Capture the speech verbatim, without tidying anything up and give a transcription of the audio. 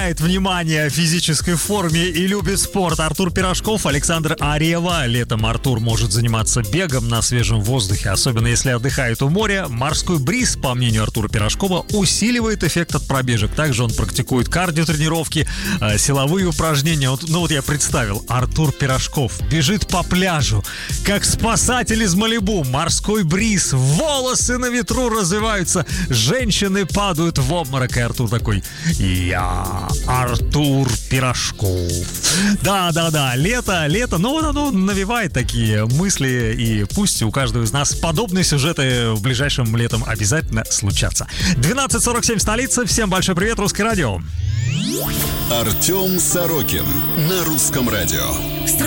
уделяет внимание физической форме и любит спорт. Артур Пирожков, Александр Аревва. Летом Артур может заниматься бегом на свежем воздухе, особенно если отдыхает у моря. Морской бриз, по мнению Артура Пирожкова, усиливает эффект от пробежек. Также он практикует кардиотренировки, силовые упражнения. Вот, ну вот я представил, Артур Пирожков бежит по пляжу, как спасатель из Малибу. Морской бриз, волосы на ветру развиваются, женщины падают в обморок, и Артур такой: я Артур Пирожков. Да-да-да, лето, лето, ну вот оно навевает такие мысли, и пусть у каждого из нас подобные сюжеты в ближайшем летом обязательно случатся. двенадцать сорок семь, столица. Всем большой привет, Русское радио. Артем Сорокин на Русском радио.